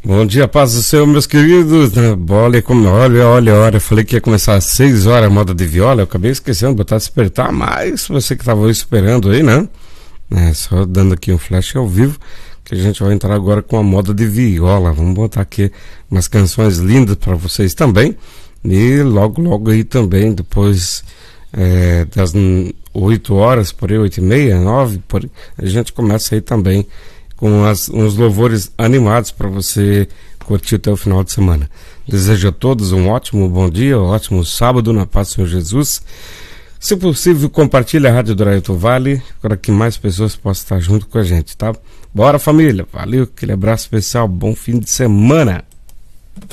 Bom dia, paz do Senhor, meus queridos. Olha, eu falei que ia começar às 6 horas a moda de viola, eu acabei esquecendo de botar despertar, mas você que estava esperando aí, né? Só dando aqui um flash ao vivo, que a gente vai entrar agora com a moda de viola. Vamos botar aqui umas canções lindas para vocês também. E logo aí também, depois das 8 horas, por aí, 8h30, 9, por aí, a gente começa aí também com uns louvores animados para você curtir até o final de semana. Desejo a todos um ótimo bom dia, um ótimo sábado na paz do Senhor Jesus. Se possível, compartilhe a Rádio do Araújo Vale para que mais pessoas possam estar junto com a gente, tá? Bora, família! Valeu, aquele abraço especial, bom fim de semana!